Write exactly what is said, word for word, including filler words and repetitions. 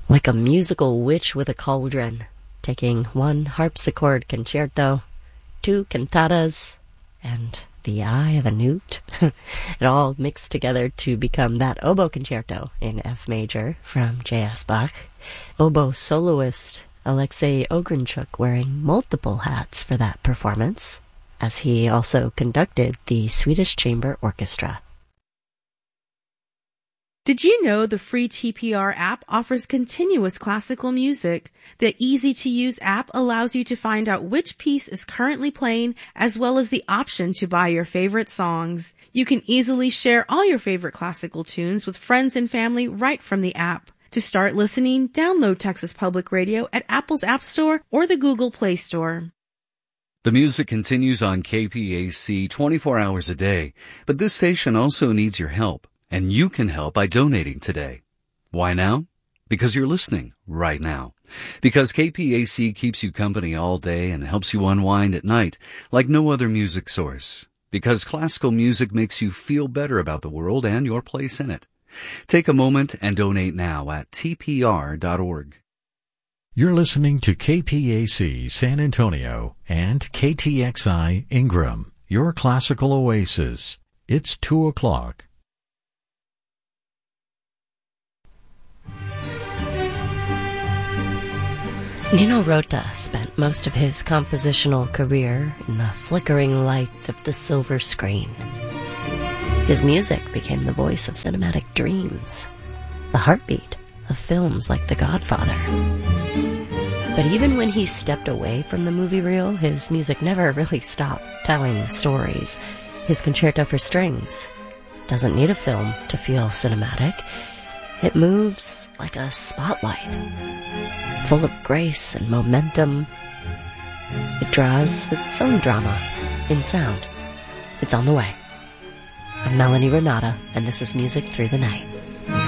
Like a musical witch with a cauldron, taking one harpsichord concerto, two cantatas, and the eye of a newt. It all mixed together to become that oboe concerto in F major from J S Bach. Oboe soloist Alexei Ogrenchuk wearing multiple hats for that performance, as he also conducted the Swedish Chamber Orchestra. Did you know the free T P R app offers continuous classical music? The easy-to-use app allows you to find out which piece is currently playing, as well as the option to buy your favorite songs. You can easily share all your favorite classical tunes with friends and family right from the app. To start listening, download Texas Public Radio at Apple's App Store or the Google Play Store. The music continues on K P A C twenty-four hours a day, but this station also needs your help. And you can help by donating today. Why now? Because you're listening right now. Because K P A C keeps you company all day and helps you unwind at night like no other music source. Because classical music makes you feel better about the world and your place in it. Take a moment and donate now at T P R dot org. You're listening to K P A C San Antonio and K T X I Ingram, your classical oasis. It's two o'clock. Nino Rota spent most of his compositional career in the flickering light of the silver screen. His music became the voice of cinematic dreams, the heartbeat of films like The Godfather. But even when he stepped away from the movie reel, his music never really stopped telling stories. His Concerto for Strings doesn't need a film to feel cinematic. It moves like a spotlight, full of grace and momentum. It draws its own drama in sound. It's on the way. I'm Melanie Renata, and this is Music Through the Night.